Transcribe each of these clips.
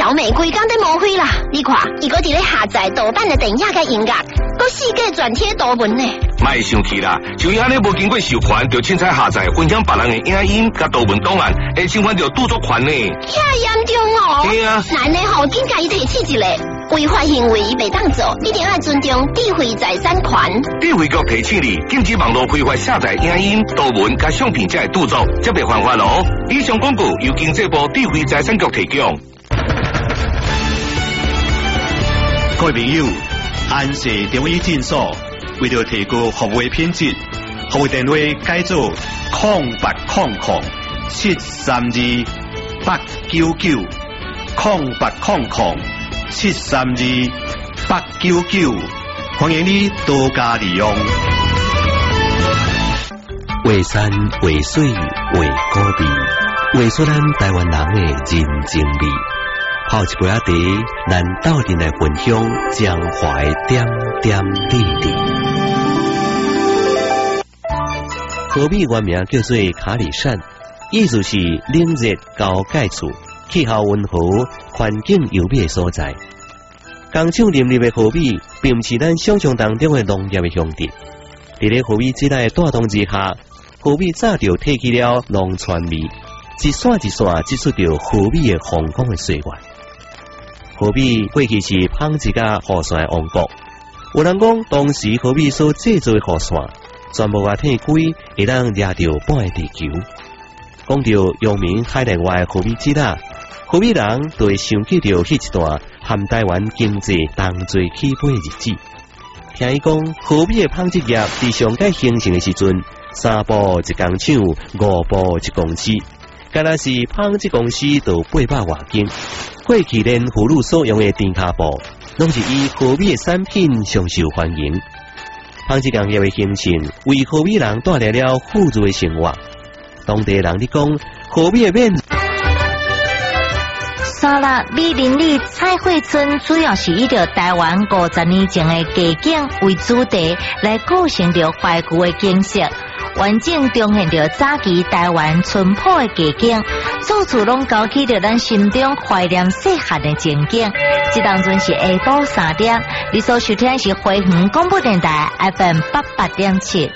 小美规工在误会啦！你看，伊个伫咧下载盗版的电影甲音乐，佮世界转贴图文呢。 莫生气啦，就因安尼无经过授权，就凊彩下载分享别人的影音甲图文档案，会侵犯到著作权呢。 遐严重哦！ 对啊， 咱呢吼，应该提起一个违法行为袂当做，一定要尊重智慧财产权。 智慧局提醒你，禁止网络非法下载影音、图文甲相片才会著作，则袂犯法咯。以上广告由经济部智慧财产局提供。 各位朋友，安氏中医诊所为了提高服务品质，服务电话改做0800-732-899，0800-732-899，欢迎你多加利用。 画山画水画古味，画出咱台湾人的人情味。泡一杯茶，咱斗阵来分享江淮点点滴滴。河米原名叫做卡里山，意思是冷热高钙处，气候温和、环境优美的所在。工厂林立的河米，并不是咱想象当中的农业的乡镇。伫咧河米质来带动之下，河米早就褪去了农村味，一线一线接触到河米的风光的岁月。河米过去是纺织甲雨伞的王国，有人讲当时河米所制作的雨伞，全部啊褪规，会当掠到半个地球。讲到阳明海内外的河米籽啦，河米人就会想起到迄一段含台湾经济同齐起飞的日子。听伊讲，河米的纺织业伫上界形成的时阵，3步一工厂，5步一公司，敢若是纺织公司就800外间。过去连妇女所用的电卡布，拢是以河米的产品上受欢迎。纺织工业的形成，为河米人带来了富足的生活。当地人咧讲，河米的面。 沙拉米林里彩绘村主要是以着台湾50年前的街景为主题，来构成着怀旧的景色。完整重现着早期台湾淳朴的街景，处处拢勾起着咱心中怀念细汉的情景。这当阵是下晡3点，你所收听的是花园广播电台 FM 88.7。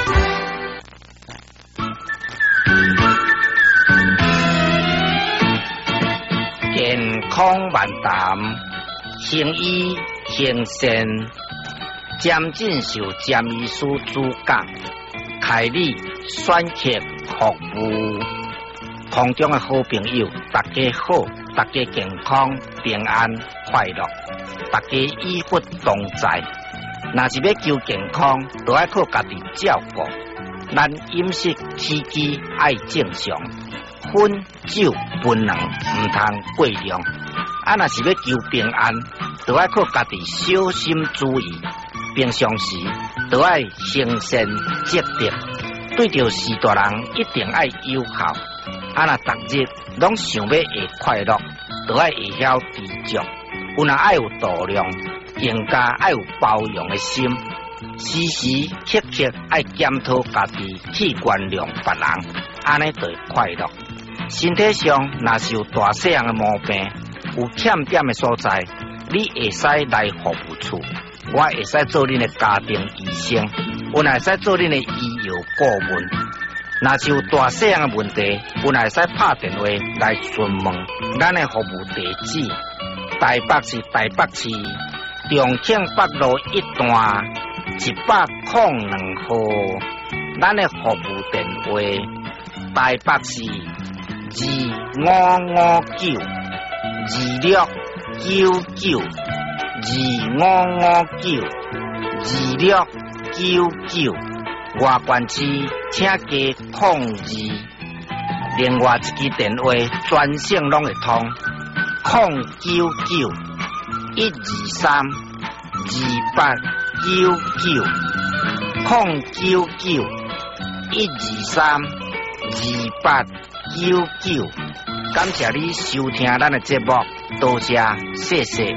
健康万谈，行医行善，渐进受詹医师主讲。开立选客服务，空中的好朋友，大家好，大家健康平安快乐，大家医福同在。若是要求健康，就要靠家己照顾。咱饮食起居爱正常，烟酒槟榔唔通过量。若是要求平安，就要靠家己小心注意。平常时都要诚信积德，对着士大人一定要友好。若逐日拢想要会快乐，都要会晓知足。有若爱有度量，更加爱有包容的心。时时刻刻爱检讨家己器官量别人，安尼就会快乐。身体上若是有大细样的毛病，有欠点的所在，你会使来服务处。我会使做恁的家庭医生，我会使做恁的医药顾问。若是有大细样的问题，我会使拍电话来询问咱的服务地址。台北市台北市重庆北路1段102号，咱的服务电话台北市2559，2559，2559，外关市请加02，另外一支电话专线拢会通，099-123-2899，099-123-2899。感谢你收听咱的节目，多谢，谢谢。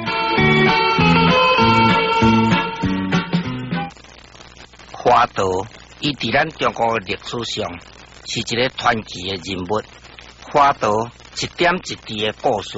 花佗，伊伫咱中国的历史上是一个传奇的人物。花佗一点一滴的故事，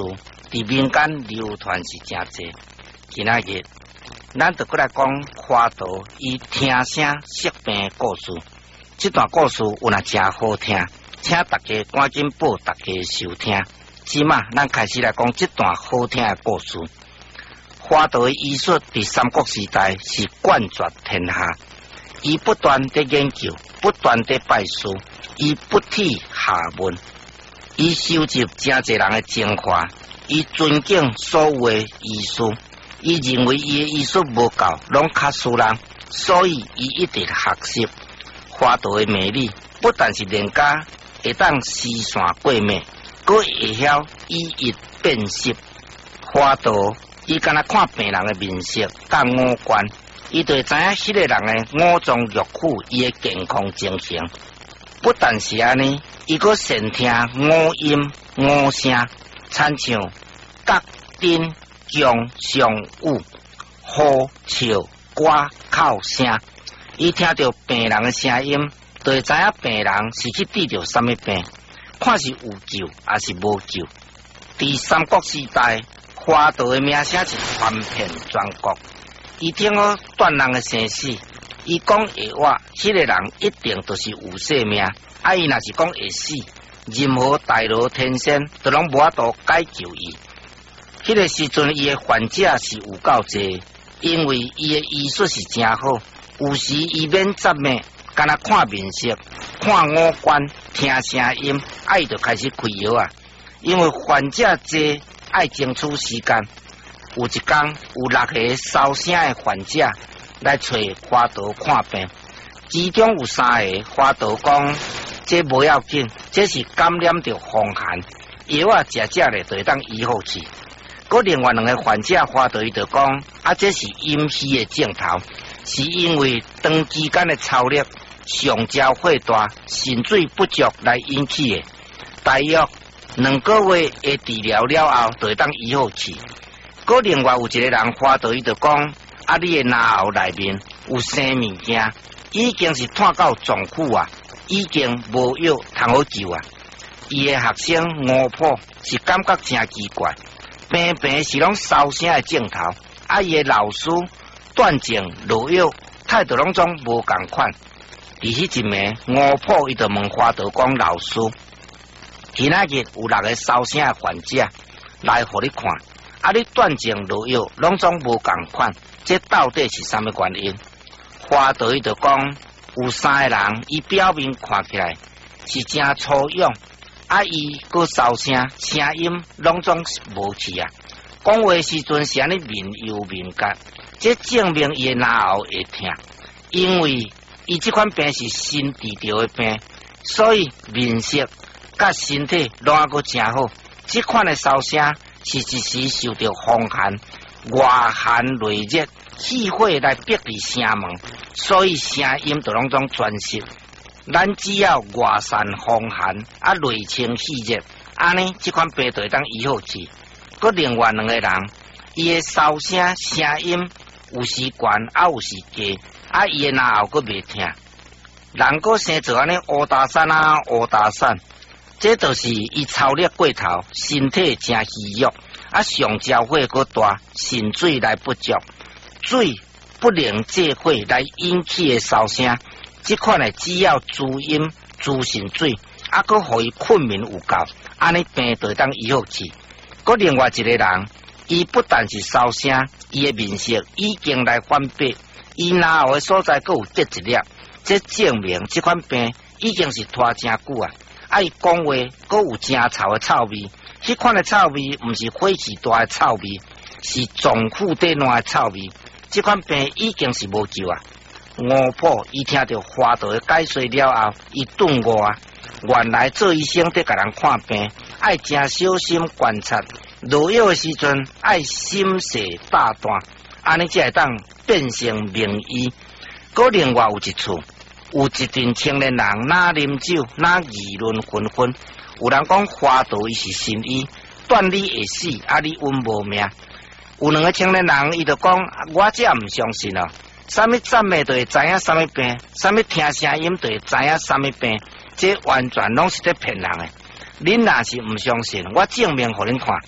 伫民间流传是真济。今仔日，咱就过来讲花桃伊听声识病故事。这段故事有若真好听，请大家赶紧报大家收听。即马咱开始来讲这段好听的故事。花桃的医术伫三国时代是冠绝天下，伊不断地研究，不断地拜师，伊不体下文，伊收集真侪人的精华，伊尊敬所有的医师，伊认为伊的医术无够，拢较输人，所以伊一直学习。花桃的魅力不但是人家会当丝线过脉，佫会晓以一辨识。花桃伊敢若看病人的面色甲五官，伊就会知影迄个人的五脏六腑，伊的健康情形。不但是安尼，伊佫善听五音五声，参像角、丁、姜、上、武、呼、笑、歌、口声。伊听到病人的声音，就会知影病人是去治疗什么病，看是有救还是无救。伫三国时代，花桃的名声是传遍全国。伊听好断人的生死，伊讲会活，迄个人一定就是有性命。伊若是讲会死，任何大罗天仙都拢无法度解救伊。迄个时阵，伊的患者是有够济，因为伊的医术是真好。有时伊免杂脉，干那看面色、看五官、听声音，伊就开始开药啊。因为患者济，爱争取时间。有一天，有6个烧声的患者来找花桃看病，其中有3个花桃讲，这无要紧，这是感染着风寒，药啊食咧就会当医好去。佮另外2个患者花桃伊就讲，这是阴虚的症头。是因为长期间的操练、上焦火大、肾水不足来引起的。大约2个月的治疗了后，就会当医好去。佮另外有一个人花桃伊就讲，你的脑后内面有生物件，已经是探到脏腑啊，已经无药通好救啊。伊的学生吴普是感觉真奇怪，平平是拢烧声的镜头，伊的老师。断症落药态度拢总无共款。伫迄一暝，吴普伊就问花桃讲：“老师，今仔日有6个烧声的患者来互你看，你断症落药拢总无共款，这到底是啥物原因？”花桃伊就讲：“有3个人，伊表面看起来是真粗勇，伊佫烧声，声音拢总无去啊。讲话时阵是安尼面油面角。”这证明伊的脑后会痛，因为伊这款病是新治疗的病，所以面色甲身体拢还阁真好。这款的烧声是一时受到风寒、外寒内热、气火来逼离声门，所以声音就拢总转失。咱只要外散风寒，内清气热，安尼这款病就会当医好去。佮另外2个人，伊的烧声声音。有时悬，有时低，伊的脑后佫袂痛。人佫生做安尼乌大散啊，乌大散，这就是伊操练过头，身体真虚弱，上焦火佫大，肾水来不足，水不能借火来引起的烧声。这款的只要滋阴、滋肾水，佫互伊困眠有够，安尼病就当医好去。佫另外一个人。伊不但是烧声，伊的面色已经来反白，伊脑后的所在佫有结一粒，这证明这款病已经是拖真久啊！伊讲话佫有真臭的臭味，迄款的臭味毋是火气大的臭味，是脏腑底烂的臭味。这款病已经是无救啊！吴普伊听到花桃的解说了后，伊顿悟啊！原来做医生得甲人看病，爱真小心观察。落药的时阵，爱心细大胆，安尼才会当变成名医。佮另外有一处，有一群青年人哪啉酒，哪议论纷纷。有人讲花桃伊是神医，断你会死，你稳无命。有2个青年人，伊就讲，我这唔相信哦。啥物赞美就会知影啥物病，啥物听声音就会知影啥物病，这完全拢是在骗人的。恁若是唔相信，我证明互恁看。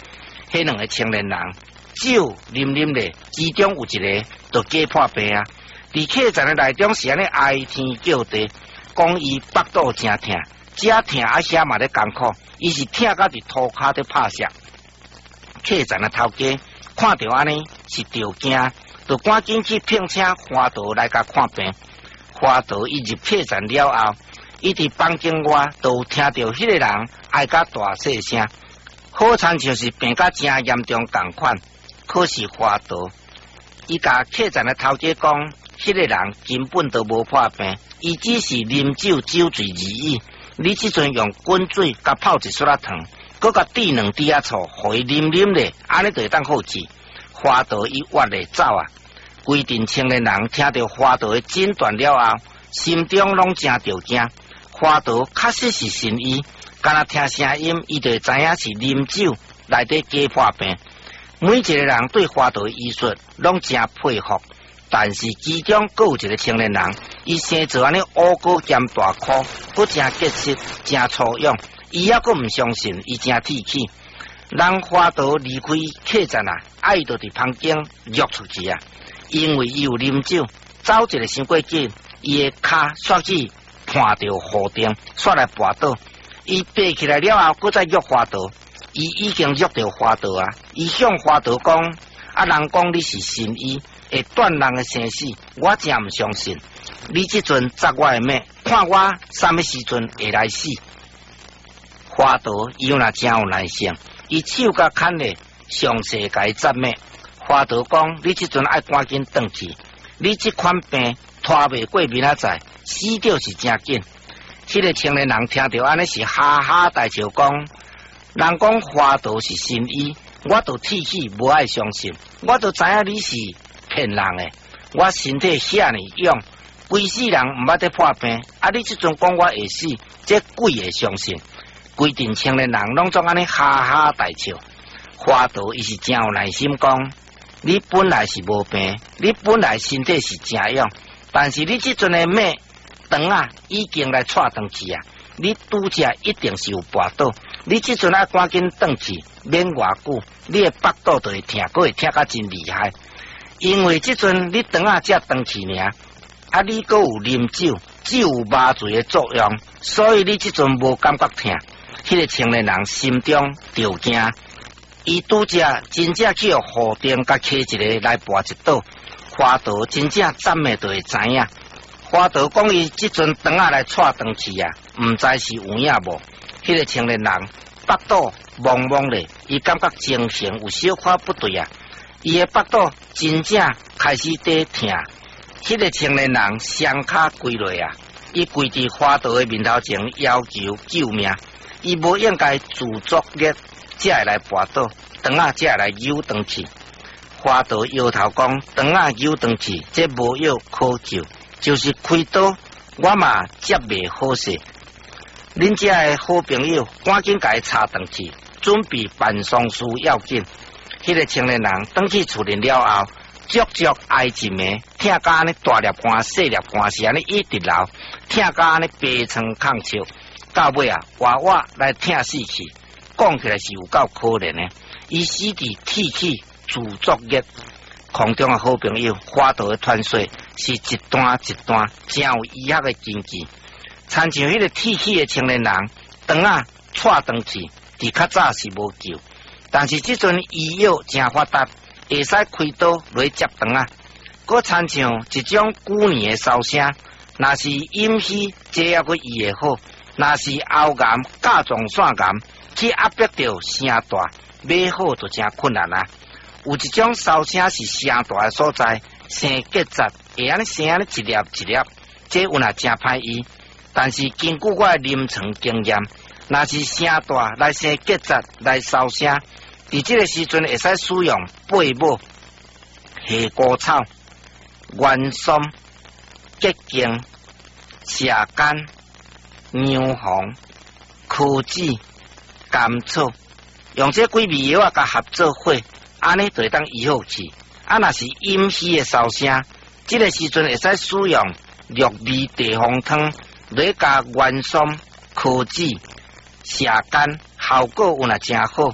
迄两个青年人酒啉啉咧，其中有一个就假破病啊。伫客栈的内中是安尼哀天叫地，讲伊腹肚真痛，遮痛啊遐嘛咧艰苦，伊是痛甲伫涂骹伫拍石。客栈的头家看到安尼是着惊，就赶紧去聘请花道来甲看病。花道伊入客栈了后，伊伫房间外都听到迄个人爱甲大细声，好亲像是病甲真严重共款。可是花道伊甲客栈的头家讲，迄个人根本都无破病，伊只是啉酒酒醉而已。你即阵用滚水甲泡一撮仔汤，搁甲滴2滴仔醋，互伊啉啉咧，安尼就会当好治。花道伊挖咧走啊！规阵青年人听到花道的诊断了后，心中拢真着惊。花道确实是神医，敢若听声音，伊就知影是啉酒内底假破病。每一个人对花道的医术拢真佩服，但是其中阁有一个青年人，伊生做安尼乌高兼大箍，阁真结实，真粗勇，伊还阁毋相信，伊真铁气。人花道离开客栈啊，伊就伫房间约出去啊。因为伊有啉酒，走一个伤过紧，伊的骹煞去碰到河顶，煞来跋倒。伊爬起来了后，搁再约花道。伊已经约到花道啊！伊向花道讲：啊，人讲你是神医，会断人的生死，我真毋相信。你即阵扎我的脉，看我什么时阵会来死？花道伊若真有耐性，伊手甲牵咧，详细甲伊扎脉。花道讲：你即阵爱赶紧转去，你即款病拖袂过明仔载，死掉是真紧。迄个青年人听到安尼是哈哈大笑讲：人讲花道是神医，我都铁气无爱相信，我都知影你是骗人的。我身体遐尼勇，规世人毋捌得破病，啊！你即阵讲我会死，这鬼会相信？规阵青年人拢总安尼哈哈大笑。花道伊是真有耐心讲。你本来是无病，你本来身体是真勇，但是你即阵的脉肠啊已经来踹转去啊！你拄则一定是有跋倒，你即阵啊赶紧转去，免偌久，你的腹肚就会痛，佫会痛甲真厉害。因为即阵你肠啊才转去尔，啊你佫有啉酒，酒有麻醉的作用，所以你即阵无感觉痛。迄个青年人心中着惊。伊拄则真正去互河顶甲揢一个来跋一倒，花道真正暂的就会知影。花道讲伊即阵肠仔来踹转去啊，毋知是有影无。迄个青年人腹肚懵懵咧，伊感觉精神有小可不对啊，伊的腹肚真正开始在痛。迄个青年人双骹跪落啊，伊跪伫花道的面头前要求救命，伊无应该自作孽。才会来跋倒，肠仔才会来扭转去。花道摇头讲：肠仔扭转去，这无药可救，就是开刀，我嘛接袂好势。恁遮的好朋友，赶紧甲伊插转去，准备办丧事要紧。迄个青年人转去厝里了后，足足挨一暝，痛甲安尼大粒汗、细粒汗是安尼一直流，痛甲安尼悲床抗笑，到尾啊，活活来痛死去。讲起来是有够可怜的，伊死伫铁气自作孽。空中的好朋友花道的传说是一段一段真有医学的根据，参像迄个铁气的青年人，肠仔踹转去，伫较早是无救，但是即阵医药真发达，会使开刀来接肠仔。佮参像一种旧年的烧声，若是阴虚，这抑佮医会好；若是喉癌、甲状腺癌。去压迫到声大，买好就真困难啊！有一种烧声是声大的所在，生结节，会安尼生安尼一粒一粒，这有若真歹医。但是根据我的临床经验，若是声大来生结节来烧声，伫这个时阵会使使用贝母、黑菇草、元松、桔梗、蛇干、牛黄、柯子。甘草，用这几味药啊，甲合作伙，安尼就会当医好去。啊，若是阴虚的烧声，这个时阵会使使用六味地黄汤，来加元松、柯子、蛇干，效果有若真好。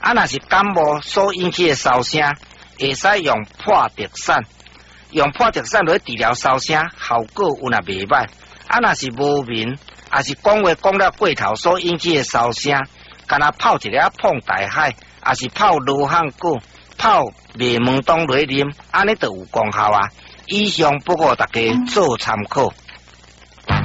若是感冒所引起的烧声，会使用破笛散，用破笛散来治疗烧声，效果有若袂歹。若是无眠，也是讲话讲了过头所引起的烧声，干那泡一个碰大海，也是泡罗汉果，泡麦门冬来啉，安尼就有功效啊。以上不过大家做参考。